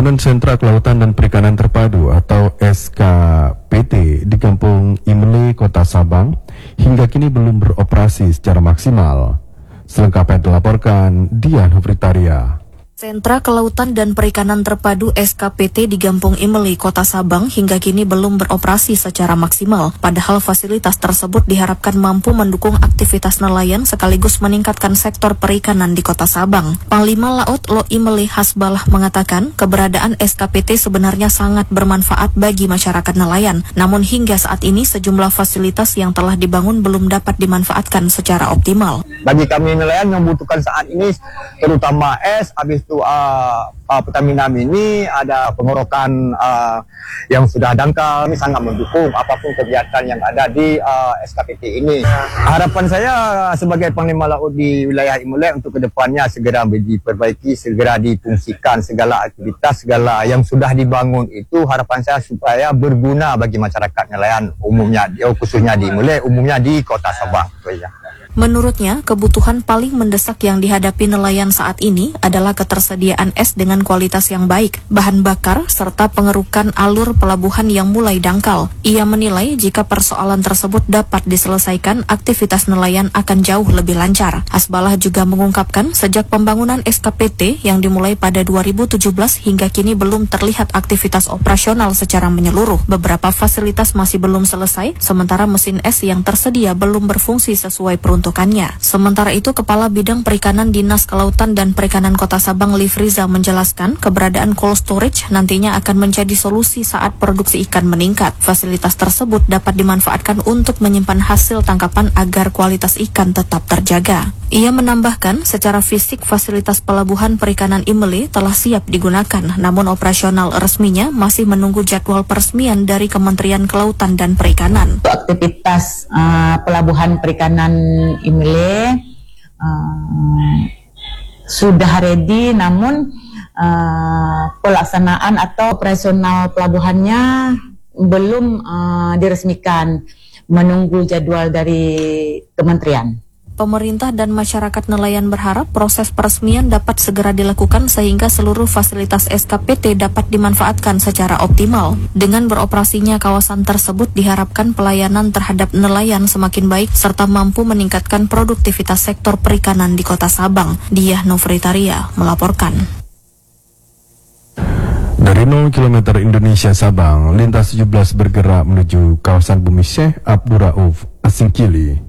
Pembangunan Sentra Kelautan dan Perikanan Terpadu atau SKPT di Kampung Imele, Kota Sabang hingga kini belum beroperasi secara maksimal. Selengkapnya dilaporkan Dian Hubritaria. Sentra Kelautan dan Perikanan Terpadu SKPT di Kampung Imele, Kota Sabang hingga kini belum beroperasi secara maksimal. Padahal fasilitas tersebut diharapkan mampu mendukung aktivitas nelayan sekaligus meningkatkan sektor perikanan di Kota Sabang. Panglima Laut Lo Imele Hasbalah mengatakan keberadaan SKPT sebenarnya sangat bermanfaat bagi masyarakat nelayan. Namun hingga saat ini sejumlah fasilitas yang telah dibangun belum dapat dimanfaatkan secara optimal. Bagi kami nelayan yang membutuhkan saat ini terutama habis itu Pertamina ini ada pengorokan yang sudah dangkal, ini sangat mendukung apapun kegiatan yang ada di SKPT ini. Harapan saya sebagai Panglima Laut di wilayah Imele untuk kedepannya segera diperbaiki, segera difungsikan segala aktivitas, segala yang sudah dibangun itu harapan saya supaya berguna bagi masyarakat nelayan umumnya, khususnya di Imele, umumnya di Kota Sabang. Menurutnya, kebutuhan paling mendesak yang dihadapi nelayan saat ini adalah ketersediaan es dengan kualitas yang baik, bahan bakar, serta pengerukan alur pelabuhan yang mulai dangkal. Ia menilai jika persoalan tersebut dapat diselesaikan, aktivitas nelayan akan jauh lebih lancar. Hasbalah juga mengungkapkan sejak pembangunan SKPT yang dimulai pada 2017 hingga kini belum terlihat aktivitas operasional secara menyeluruh. Beberapa fasilitas masih belum selesai, sementara mesin es yang tersedia belum berfungsi sesuai peruntukannya. Sementara itu, Kepala Bidang Perikanan Dinas Kelautan dan Perikanan Kota Sabang Livriza menjelaskan keberadaan cold storage nantinya akan menjadi solusi saat produksi ikan meningkat. Fasilitas tersebut dapat dimanfaatkan untuk menyimpan hasil tangkapan agar kualitas ikan tetap terjaga. Ia menambahkan secara fisik fasilitas pelabuhan perikanan Imele telah siap digunakan, namun operasional resminya masih menunggu jadwal peresmian dari Kementerian Kelautan dan Perikanan. Aktivitas pelabuhan perikanan Imele sudah ready, namun pelaksanaan atau operasional pelabuhannya belum diresmikan, menunggu jadwal dari kementerian. Pemerintah dan masyarakat nelayan berharap proses peresmian dapat segera dilakukan sehingga seluruh fasilitas SKPT dapat dimanfaatkan secara optimal. Dengan beroperasinya kawasan tersebut diharapkan pelayanan terhadap nelayan semakin baik serta mampu meningkatkan produktivitas sektor perikanan di Kota Sabang. Diah Hubritaria melaporkan. Dari 0 km Indonesia Sabang, lintas 17 bergerak menuju kawasan Bumi Syekh Abdul Rauf, Asingkili.